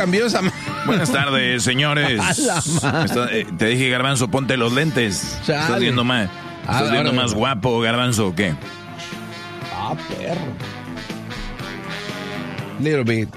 cambió esa... Buenas tardes, señores. Te dije, Garbanzo, ponte los lentes. Chale. Estás viendo más guapo, Garbanzo, ¿o qué? Perro. Little bit.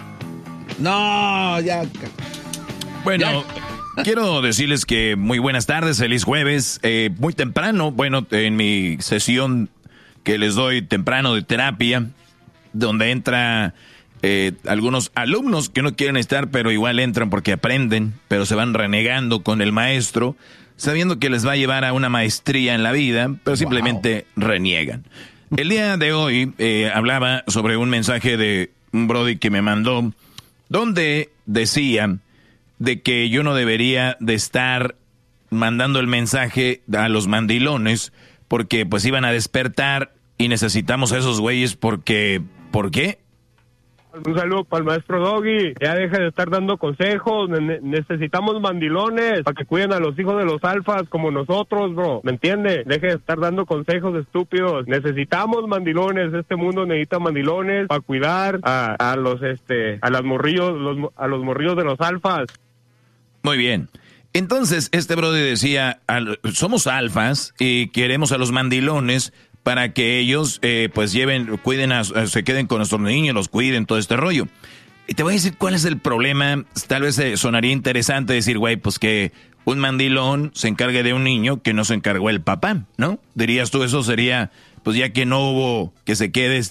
No, ya. Bueno, quiero decirles que muy buenas tardes, feliz jueves. Muy temprano, bueno, en mi sesión que les doy temprano de terapia, donde entra algunos alumnos que no quieren estar, pero igual entran porque aprenden, pero se van renegando con el maestro, sabiendo que les va a llevar a una maestría en la vida, pero simplemente reniegan. El día de hoy hablaba sobre un mensaje de un brody que me mandó, donde decía de que yo no debería de estar mandando el mensaje a los mandilones porque pues iban a despertar y necesitamos a esos güeyes porque... ¿Por qué? Un saludo para el maestro Doggy. Ya deja de estar dando consejos. Necesitamos mandilones para que cuiden a los hijos de los alfas como nosotros, bro. ¿Me entiende? Deje de estar dando consejos estúpidos. Necesitamos mandilones. Este mundo necesita mandilones para cuidar a los morrillos, a los morrillos de los alfas. Muy bien. Entonces, este brother decía, somos alfas y queremos a los mandilones para que ellos pues se queden con nuestros niños, los cuiden, todo este rollo. Y te voy a decir cuál es el problema. Tal vez sonaría interesante decir, güey, pues que un mandilón se encargue de un niño que no se encargó el papá, ¿no? Dirías tú, eso sería, pues ya que no hubo, que se quede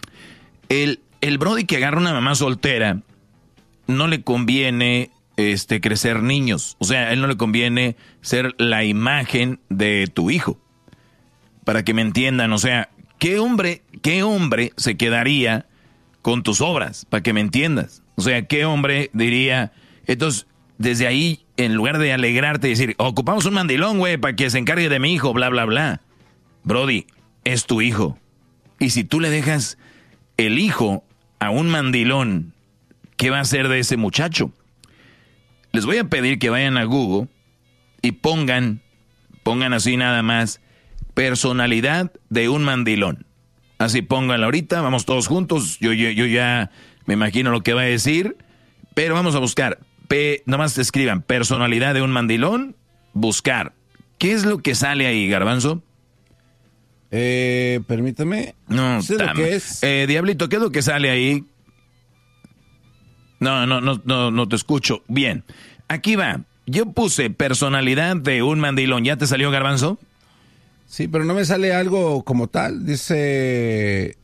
El brody que agarra una mamá soltera, no le conviene crecer niños. O sea, a él no le conviene ser la imagen de tu hijo. Para que me entiendan, o sea, ¿qué hombre se quedaría con tus obras? Para que me entiendas. O sea, ¿qué hombre diría? Entonces, desde ahí, en lugar de alegrarte y decir, ocupamos un mandilón, güey, para que se encargue de mi hijo, bla, bla, bla. Brody, es tu hijo. Y si tú le dejas el hijo a un mandilón, ¿qué va a hacer de ese muchacho? Les voy a pedir que vayan a Google y pongan así nada más, personalidad de un mandilón. Así pónganlo ahorita, vamos todos juntos. Yo ya me imagino lo que va a decir, pero vamos a buscar. Nomás escriban personalidad de un mandilón, buscar. ¿Qué es lo que sale ahí, Garbanzo? Permítame. No, sé lo que es. Diablito, ¿qué es lo que sale ahí? No te escucho. Bien, aquí va. Yo puse personalidad de un mandilón. ¿Ya te salió, Garbanzo? Sí, pero no me sale algo como tal. Dice,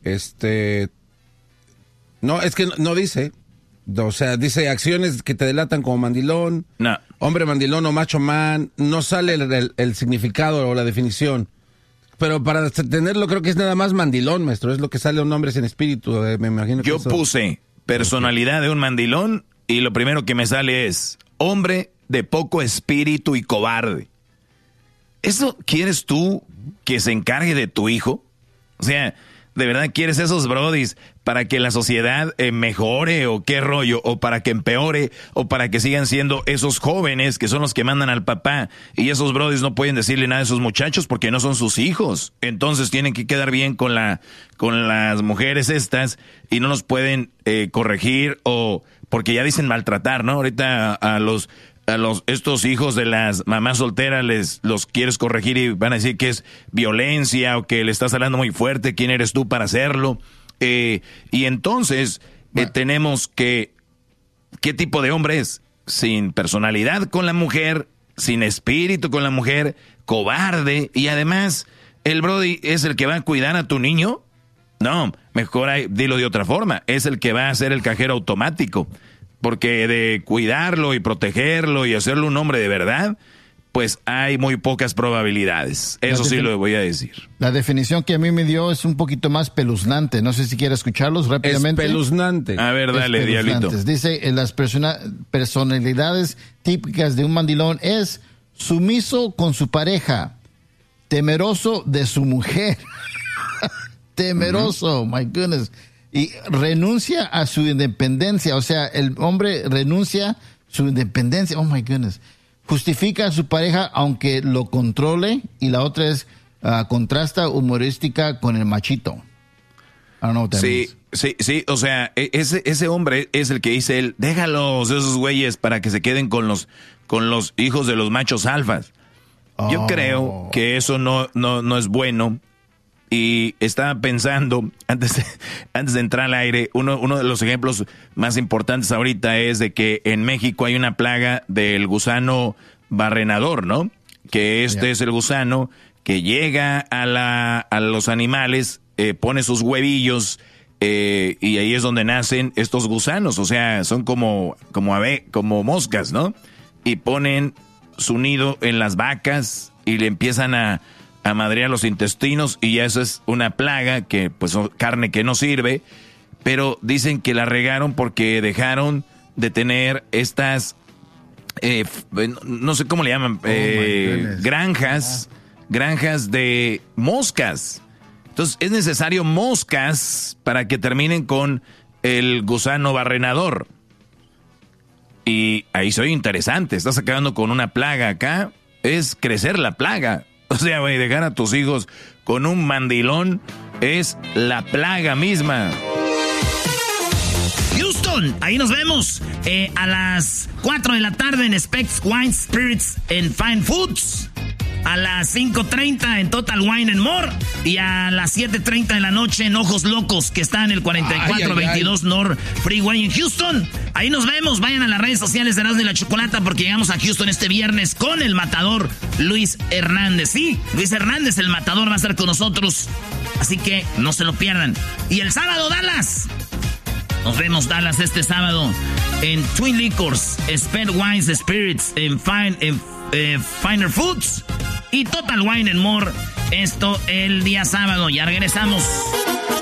no, es que no dice. O sea, dice acciones que te delatan como mandilón. No. Hombre mandilón o macho man. No sale el significado o la definición. Pero para tenerlo creo que es nada más mandilón, maestro. Es lo que sale un hombre sin espíritu. Me imagino que yo eso... puse personalidad de un mandilón y lo primero que me sale es hombre de poco espíritu y cobarde. ¿Eso quieres tú que se encargue de tu hijo? O sea, ¿de verdad quieres esos brodis para que la sociedad mejore o qué rollo? ¿O para que empeore? ¿O para que sigan siendo esos jóvenes que son los que mandan al papá? Y esos brodis no pueden decirle nada a esos muchachos porque no son sus hijos. Entonces tienen que quedar bien con las mujeres estas y no los pueden corregir o porque ya dicen maltratar, ¿no? Ahorita estos hijos de las mamás solteras los quieres corregir y van a decir que es violencia o que le estás hablando muy fuerte, ¿quién eres tú para hacerlo? Y entonces tenemos que, ¿qué tipo de hombre es? Sin personalidad con la mujer, sin espíritu con la mujer, cobarde y además el brody es el que va a cuidar a tu niño. No, mejor dilo de otra forma, es el que va a ser el cajero automático. Porque de cuidarlo y protegerlo y hacerlo un hombre de verdad, pues hay muy pocas probabilidades. Eso sí lo voy a decir. La definición que a mí me dio es un poquito más peluznante. No sé si quiere escucharlos rápidamente. Espeluznante. A ver, dale, Diablito. Dice, las personalidades típicas de un mandilón es sumiso con su pareja, temeroso de su mujer. Temeroso, my goodness. Y renuncia a su independencia. O sea, el hombre renuncia a su independencia. Oh, my goodness. Justifica a su pareja aunque lo controle. Y la otra es contrasta humorística con el machito. Sí, o sea, ese hombre es el que dice él, déjalos esos güeyes para que se queden con los hijos de los machos alfas. Yo creo que eso no es bueno. Y estaba pensando, antes de entrar al aire, uno de los ejemplos más importantes ahorita es de que en México hay una plaga del gusano barrenador, ¿no? Que es el gusano que llega a los animales, pone sus huevillos, y ahí es donde nacen estos gusanos. O sea, son como moscas, ¿no? Y ponen su nido en las vacas y le empiezan a madrear los intestinos, y eso es una plaga que pues carne que no sirve, pero dicen que la regaron porque dejaron de tener estas no sé cómo le llaman, granjas de moscas. Entonces es necesario moscas para que terminen con el gusano barrenador. Y ahí soy interesante, estás acabando con una plaga. Acá es crecer la plaga. O sea, güey, dejar a tus hijos con un mandilón es la plaga misma. Houston, ahí nos vemos a las 4 de la tarde en Specs Wine Spirits and Fine Foods. A las 5:30 en Total Wine and More. Y a las 7:30 de la noche en Ojos Locos, que está en el 4422 North Freeway en Houston. Ahí nos vemos. Vayan a las redes sociales de Erasmo y la Chocolata, porque llegamos a Houston este viernes con el matador Luis Hernández. Sí, Luis Hernández, el matador, va a estar con nosotros. Así que no se lo pierdan. Y el sábado, Dallas. Nos vemos, Dallas, este sábado en Twin Liquors, Spent Wines Spirits, en Finer Foods y Total Wine and More. Esto el día sábado. Ya regresamos.